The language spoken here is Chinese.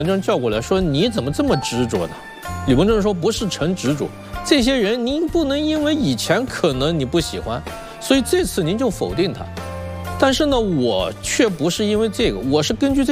文正叫过来说：“你怎么这么执着呢？”李文正说：“不是陈执着，这些人您不能因为以前可能你不喜欢，所以这次您就否定他。但是呢，我却不是因为这个，我是根据这。”